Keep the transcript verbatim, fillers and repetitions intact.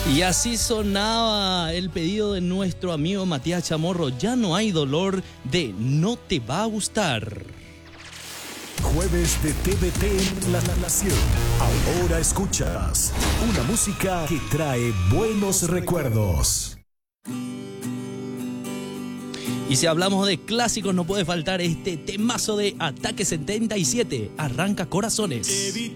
Y así sonaba el pedido de nuestro amigo Matías Chamorro. Ya no hay dolor de No te va a gustar. Jueves de T V T en La Nación. Ahora escuchas una música que trae buenos recuerdos. Y si hablamos de clásicos, no puede faltar este temazo de Ataque setenta y siete. Arranca Corazones.